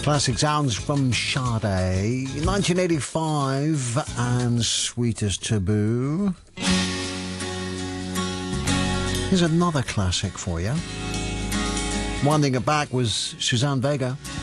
Classic sounds from Sade, 1985, and Sweetest Taboo. Here's another classic for you. Winding it back was Suzanne Vega.